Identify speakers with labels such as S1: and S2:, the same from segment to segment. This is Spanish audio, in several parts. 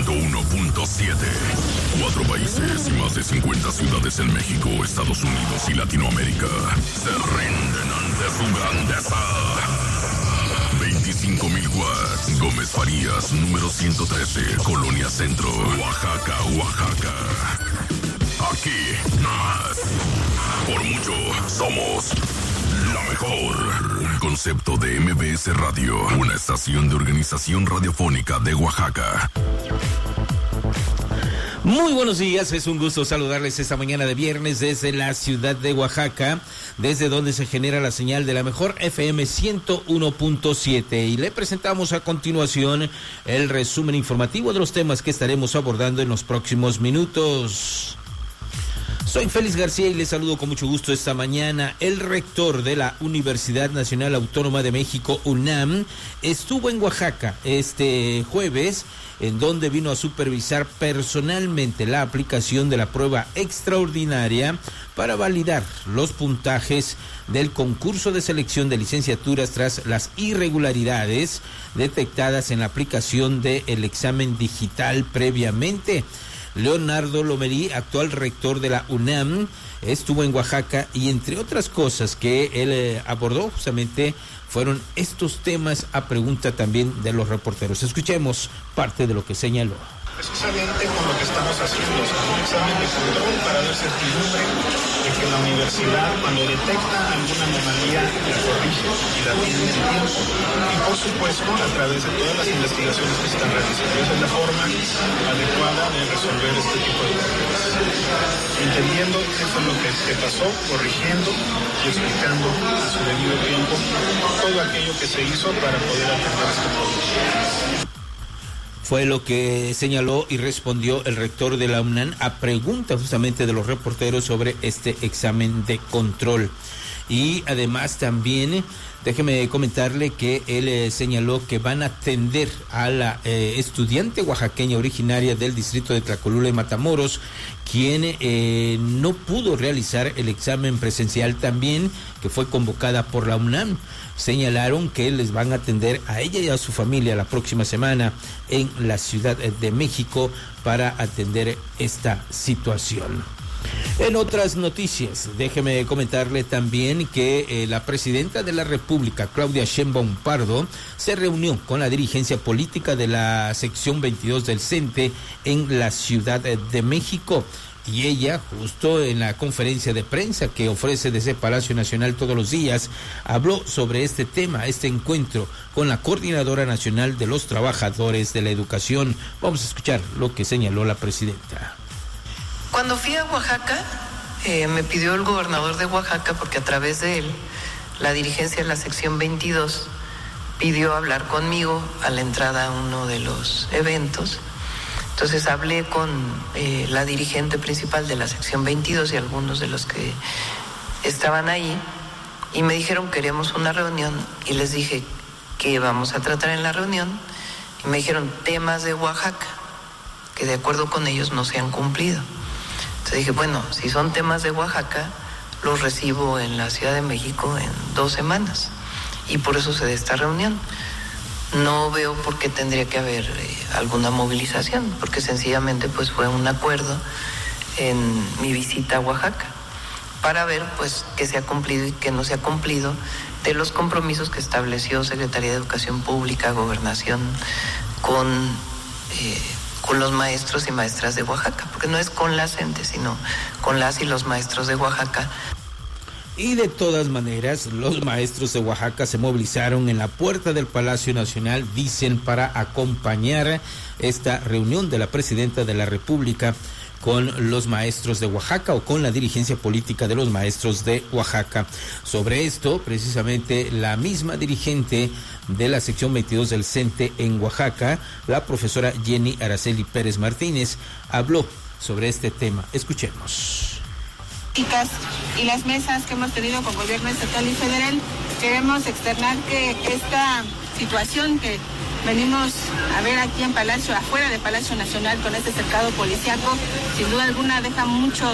S1: 101.7. 4 países y más de 50 ciudades en México, Estados Unidos y Latinoamérica se rinden ante su grandeza. 25,000 watts. Gómez Farías, número 113, Colonia Centro, Oaxaca, Oaxaca. Aquí, más. Por mucho, somos la mejor. Concepto de MBS Radio, una estación de organización radiofónica de Oaxaca.
S2: Muy buenos días, es un gusto saludarles esta mañana de viernes desde la ciudad de Oaxaca, desde donde se genera la señal de la mejor FM 101.7, y le presentamos a continuación el resumen informativo de los temas que estaremos abordando en los próximos minutos. Soy Félix García y les saludo con mucho gusto esta mañana. El rector de la Universidad Nacional Autónoma de México, UNAM, estuvo en Oaxaca este jueves, en donde vino a supervisar personalmente la aplicación de la prueba extraordinaria para validar los puntajes del concurso de selección de licenciaturas tras las irregularidades detectadas en la aplicación del examen digital previamente. Leonardo Lomelí, actual rector de la UNAM, estuvo en Oaxaca y entre otras cosas que él abordó justamente fueron estos temas a pregunta también de los reporteros. Escuchemos parte de lo que señaló.
S3: Precisamente con lo que estamos haciendo, o sea, un examen de control para dar certidumbre de que la universidad, cuando detecta alguna anomalía, la corrige y la tiene en tiempo. Y por supuesto, a través de todas las investigaciones que se están realizando. Esa es la forma adecuada de resolver este tipo de problemas. Entendiendo eso es lo que pasó, corrigiendo y explicando a su debido tiempo todo aquello que se hizo para poder atender este problema.
S2: Fue lo que señaló y respondió el rector de la UNAM a preguntas justamente de los reporteros sobre este examen de control. Y además también, déjeme comentarle que él señaló que van a atender a la estudiante oaxaqueña originaria del distrito de Tlacolula y Matamoros, quien no pudo realizar el examen presencial también, que fue convocada por la UNAM. Señalaron que les van a atender a ella y a su familia la próxima semana en la Ciudad de México para atender esta situación. En otras noticias, déjeme comentarle también que la presidenta de la República, Claudia Sheinbaum Pardo, se reunió con la dirigencia política de la sección 22 del CENTE en la Ciudad de México. Y ella, justo en la conferencia de prensa que ofrece desde Palacio Nacional todos los días, habló sobre este tema, este encuentro con la Coordinadora Nacional de los Trabajadores de la Educación. Vamos a escuchar lo que señaló la presidenta.
S4: Cuando fui a Oaxaca, me pidió el gobernador de Oaxaca, porque a través de él, la dirigencia de la sección 22 pidió hablar conmigo a la entrada a uno de los eventos. Entonces hablé con la dirigente principal de la sección 22 y algunos de los que estaban ahí, y me dijeron queremos una reunión, y les dije que vamos a tratar en la reunión, y me dijeron temas de Oaxaca, que de acuerdo con ellos no se han cumplido. Entonces dije, bueno, si son temas de Oaxaca, los recibo en la Ciudad de México en 2 semanas, y por eso se da esta reunión. No veo por qué tendría que haber alguna movilización, porque sencillamente pues fue un acuerdo en mi visita a Oaxaca para ver pues qué se ha cumplido y qué no se ha cumplido de los compromisos que estableció Secretaría de Educación Pública, Gobernación con los maestros y maestras de Oaxaca, porque no es con la CENTE, sino con las y los maestros de Oaxaca.
S2: Y de todas maneras, los maestros de Oaxaca se movilizaron en la puerta del Palacio Nacional, dicen, para acompañar esta reunión de la presidenta de la República con los maestros de Oaxaca o con la dirigencia política de los maestros de Oaxaca. Sobre esto, precisamente, la misma dirigente de la sección 22 del CENTE en Oaxaca, la profesora Jenny Araceli Pérez Martínez, habló sobre este tema. Escuchemos.
S5: Y las mesas que hemos tenido con gobierno estatal y federal, queremos externar que esta situación que venimos a ver aquí en Palacio, afuera de Palacio Nacional, con este cercado policiaco, sin duda alguna deja mucho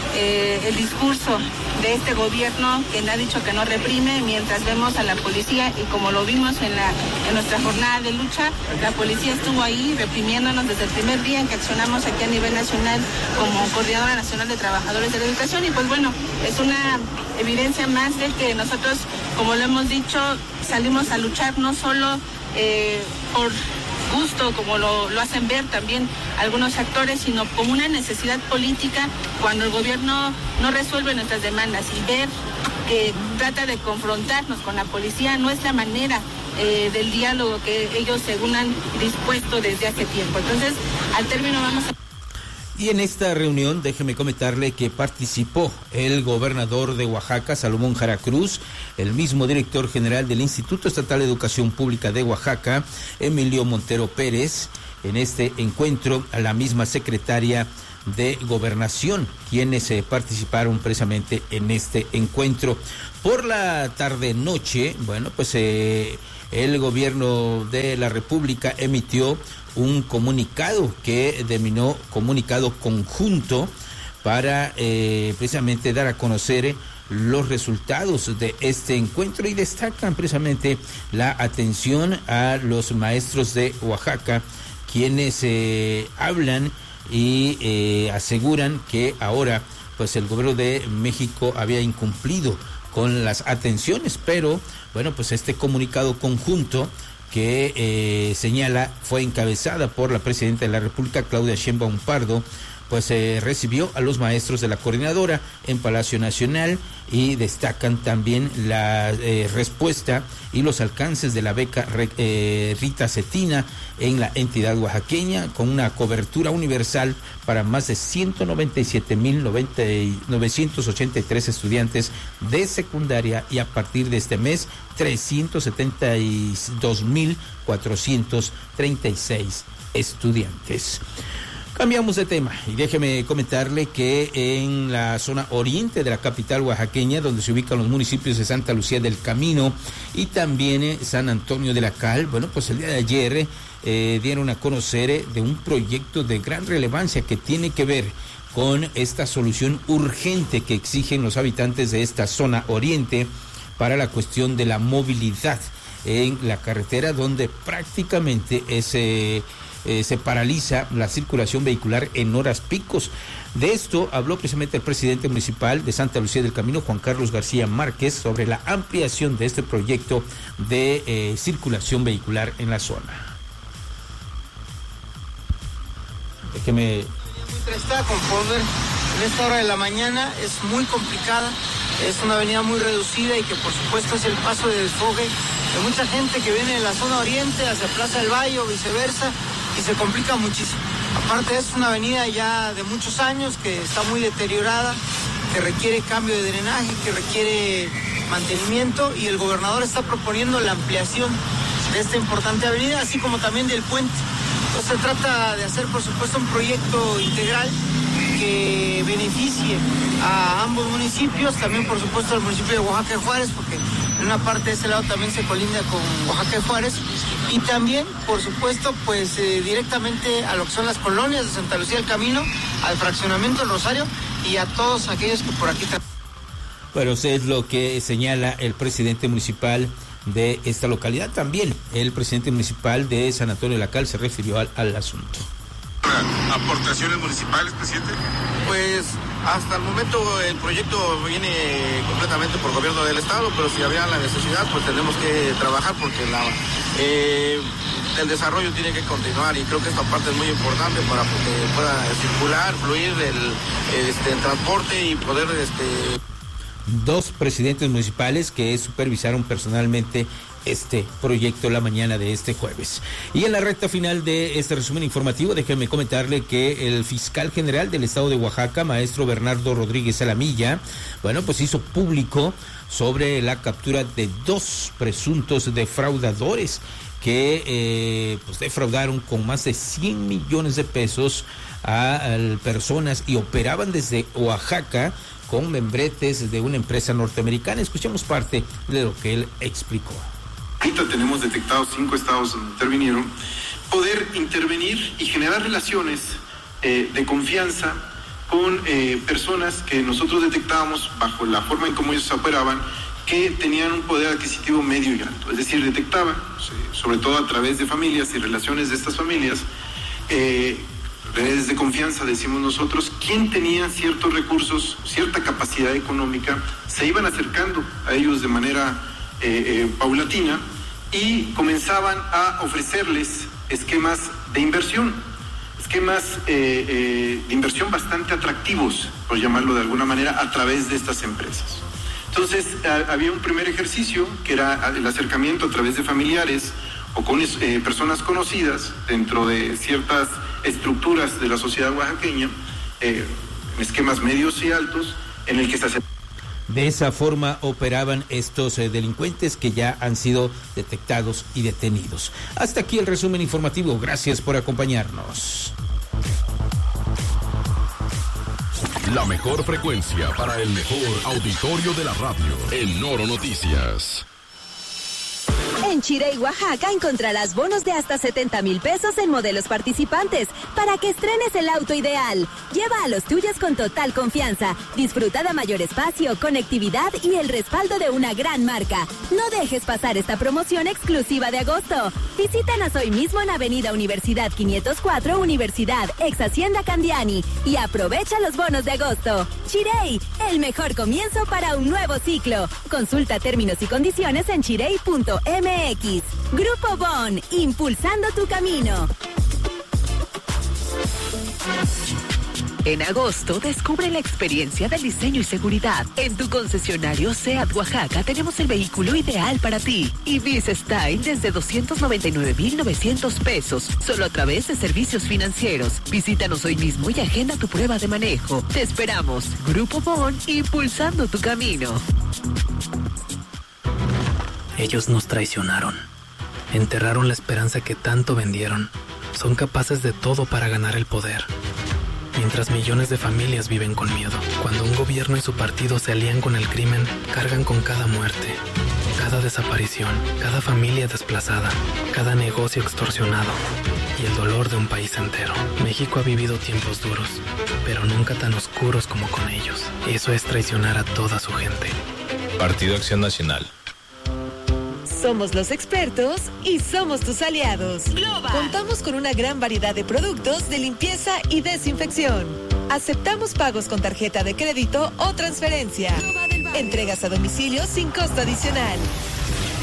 S5: el discurso de este gobierno que ha dicho que no reprime, mientras vemos a la policía, y como lo vimos en nuestra jornada de lucha, la policía estuvo ahí reprimiéndonos desde el primer día en que accionamos aquí a nivel nacional como Coordinadora Nacional de Trabajadores de la Educación. Y pues bueno, es una evidencia más de que nosotros, como lo hemos dicho, salimos a luchar no solo por gusto, como lo hacen ver también algunos actores, sino como una necesidad política cuando el gobierno no resuelve nuestras demandas, y ver que trata de confrontarnos con la policía no es la manera del diálogo que ellos según han dispuesto desde hace tiempo. Entonces, al término vamos a...
S2: Y en esta reunión, déjeme comentarle que participó el gobernador de Oaxaca, Salomón Jara Cruz, el mismo director general del Instituto Estatal de Educación Pública de Oaxaca, Emilio Montero Pérez, en este encuentro, a la misma secretaria de Gobernación, quienes participaron precisamente en este encuentro. Por la tarde-noche, bueno, pues el gobierno de la República emitió un comunicado que denominó comunicado conjunto para precisamente dar a conocer los resultados de este encuentro, y destacan precisamente la atención a los maestros de Oaxaca, quienes hablan y aseguran que ahora pues el gobierno de México había incumplido con las atenciones, pero bueno, pues este comunicado conjunto que señala fue encabezada por la presidenta de la República, Claudia Sheinbaum Pardo, pues recibió a los maestros de la coordinadora en Palacio Nacional, y destacan también la respuesta y los alcances de la beca Rita Cetina en la entidad oaxaqueña, con una cobertura universal para más de 197,983 estudiantes de secundaria, y a partir de este mes 372,436 estudiantes. Cambiamos de tema y déjeme comentarle que en la zona oriente de la capital oaxaqueña, donde se ubican los municipios de Santa Lucía del Camino y también San Antonio de la Cal, bueno, pues el día de ayer dieron a conocer de un proyecto de gran relevancia que tiene que ver con esta solución urgente que exigen los habitantes de esta zona oriente para la cuestión de la movilidad en la carretera, donde prácticamente se paraliza la circulación vehicular en horas picos. De esto habló precisamente el presidente municipal de Santa Lucía del Camino, Juan Carlos García Márquez, sobre la ampliación de este proyecto de circulación vehicular en la zona. Déjeme...
S6: Está conforme en esta hora de la mañana, es muy complicada, es una avenida muy reducida y que por supuesto es el paso de desfogue de mucha gente que viene de la zona oriente hacia Plaza del Valle o viceversa, y se complica muchísimo. Aparte es una avenida ya de muchos años que está muy deteriorada, que requiere cambio de drenaje, que requiere mantenimiento, y el gobernador está proponiendo la ampliación de esta importante avenida, así como también del puente. Entonces se trata de hacer, por supuesto, un proyecto integral que beneficie a ambos municipios, también por supuesto al municipio de Oaxaca de Juárez, porque en una parte de ese lado también se colinda con Oaxaca de Juárez, y también, por supuesto, pues directamente a lo que son las colonias de Santa Lucía del Camino, al fraccionamiento del Rosario y a todos aquellos que por aquí están.
S2: Bueno, eso es lo que señala el presidente municipal de esta localidad. También el presidente municipal de San Antonio de la Cal se refirió al asunto.
S7: ¿Aportaciones municipales, presidente?
S8: Pues hasta el momento el proyecto viene completamente por gobierno del estado, pero si habría la necesidad, pues tenemos que trabajar porque el desarrollo tiene que continuar, y creo que esta parte es muy importante para que pueda circular, fluir el transporte y poder
S2: Dos presidentes municipales que supervisaron personalmente este proyecto la mañana de este jueves. Y en la recta final de este resumen informativo, déjenme comentarle que el fiscal general del estado de Oaxaca, maestro Bernardo Rodríguez Alamilla, bueno, pues hizo público sobre la captura de 2 presuntos defraudadores que pues defraudaron con más de 100 millones de pesos a personas y operaban desde Oaxaca con membretes de una empresa norteamericana. Escuchemos parte de lo que él explicó.
S9: Ahorita tenemos detectados 5 estados donde intervinieron, poder intervenir y generar relaciones de confianza con personas que nosotros detectábamos bajo la forma en cómo ellos operaban, que tenían un poder adquisitivo medio y alto. Es decir, detectaban, sobre todo a través de familias y relaciones de estas familias, redes de confianza, decimos nosotros, quién tenía ciertos recursos, cierta capacidad económica, se iban acercando a ellos de manera paulatina y comenzaban a ofrecerles esquemas de inversión bastante atractivos, por llamarlo de alguna manera, a través de estas empresas. Entonces, había un primer ejercicio que era el acercamiento a través de familiares o con personas conocidas dentro de ciertas estructuras de la sociedad oaxaqueña, esquemas medios y altos, en el que se hace.
S2: De esa forma operaban estos delincuentes que ya han sido detectados y detenidos. Hasta aquí el resumen informativo. Gracias por acompañarnos.
S1: La mejor frecuencia para el mejor auditorio de la radio. El Noro Noticias.
S10: En Chirey, Oaxaca, encontrarás bonos de hasta 70,000 pesos en modelos participantes para que estrenes el auto ideal. Lleva a los tuyos con total confianza. Disfruta de mayor espacio, conectividad y el respaldo de una gran marca. No dejes pasar esta promoción exclusiva de agosto. Visítanos hoy mismo en Avenida Universidad 504, Universidad, ex Hacienda Candiani, y aprovecha los bonos de agosto. Chirey, el mejor comienzo para un nuevo ciclo. Consulta términos y condiciones en chirey.mx. Grupo Bon, impulsando tu camino. En agosto, descubre la experiencia del diseño y seguridad. En tu concesionario SEAT Oaxaca tenemos el vehículo ideal para ti. Ibis Style desde 299,900 pesos, solo a través de servicios financieros. Visítanos hoy mismo y agenda tu prueba de manejo. Te esperamos. Grupo Bon, impulsando tu camino.
S11: Ellos nos traicionaron. Enterraron la esperanza que tanto vendieron. Son capaces de todo para ganar el poder. Mientras millones de familias viven con miedo. Cuando un gobierno y su partido se alían con el crimen, cargan con cada muerte, cada desaparición, cada familia desplazada, cada negocio extorsionado y el dolor de un país entero. México ha vivido tiempos duros, pero nunca tan oscuros como con ellos. Eso es traicionar a toda su gente.
S12: Partido Acción Nacional.
S10: Somos los expertos y somos tus aliados. Global. Contamos con una gran variedad de productos de limpieza y desinfección. Aceptamos pagos con tarjeta de crédito o transferencia. Entregas a domicilio sin costo adicional.